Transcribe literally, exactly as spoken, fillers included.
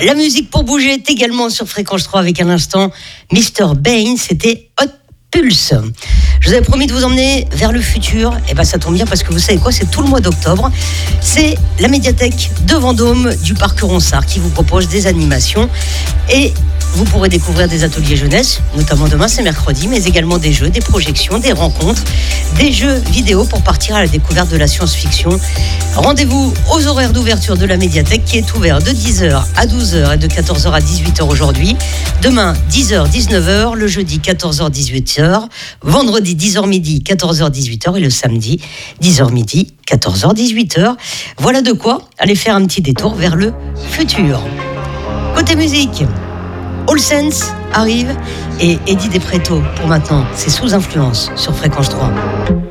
La musique pour bouger est également sur Fréquence trois avec un instant mister Bane, c'était Hot Pulse. Je vous avais promis de vous emmener vers le futur, et ben ça tombe bien parce que vous savez quoi, c'est tout le mois d'octobre. C'est la médiathèque de Vendôme du parc Ronsard qui vous propose des animations et vous pourrez découvrir des ateliers jeunesse, notamment demain c'est mercredi, mais également des jeux, des projections, des rencontres, des jeux vidéo pour partir à la découverte de la science-fiction. Rendez-vous aux horaires d'ouverture de la médiathèque qui est ouvert de dix heures à douze heures et de quatorze heures à dix-huit heures aujourd'hui. Demain dix heures dix-neuf heures, le jeudi quatorze heures dix-huit heures, vendredi dix heures midi, quatorze heures dix-huit heures et le samedi dix heures midi, quatorze heures dix-huit heures. Voilà de quoi aller faire un petit détour vers le futur. Côté musique, All Sense arrive et Eddie Despretto pour maintenant, c'est Sous Influence sur Fréquence trois.